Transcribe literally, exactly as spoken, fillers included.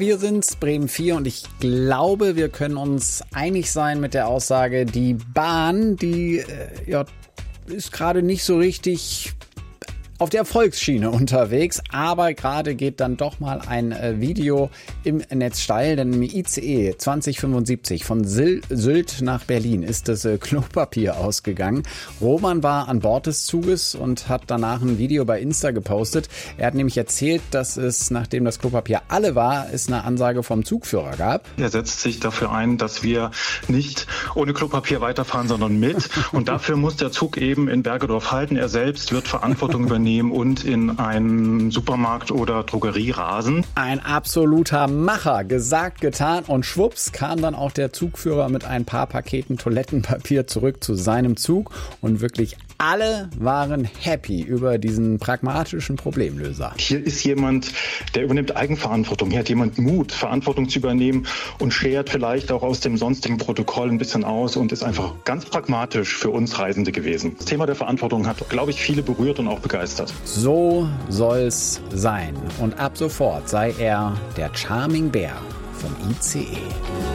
Wir sind's, Bremen vier, und ich glaube, wir können uns einig sein mit der Aussage, die Bahn, die äh, ja, ist gerade nicht so richtig auf der Erfolgsschiene unterwegs, aber gerade geht dann doch mal ein äh, Video im Netz steil, denn im I C E zwanzig fünfundsiebzig von Sil- Sylt nach Berlin ist das äh, Klopapier ausgegangen. Roman war an Bord des Zuges und hat danach ein Video bei Insta gepostet. Er hat nämlich erzählt, dass es, nachdem das Klopapier alle war, es eine Ansage vom Zugführer gab. Er setzt sich dafür ein, dass wir nicht ohne Klopapier weiterfahren, sondern mit. Und dafür muss der Zug eben in Bergedorf halten. Er selbst wird Verantwortung übernehmen und in einen Supermarkt oder Drogerie rasen. Ein absoluter Macher, gesagt, getan, und schwupps kam dann auch der Zugführer mit ein paar Paketen Toilettenpapier zurück zu seinem Zug und wirklich alle waren happy über diesen pragmatischen Problemlöser. Hier ist jemand, der übernimmt Eigenverantwortung. Hier hat jemand Mut, Verantwortung zu übernehmen und schert vielleicht auch aus dem sonstigen Protokoll ein bisschen aus und ist einfach ganz pragmatisch für uns Reisende gewesen. Das Thema der Verantwortung hat, glaube ich, viele berührt und auch begeistert. So soll's sein. Und ab sofort sei er der Charming Bär vom I C E.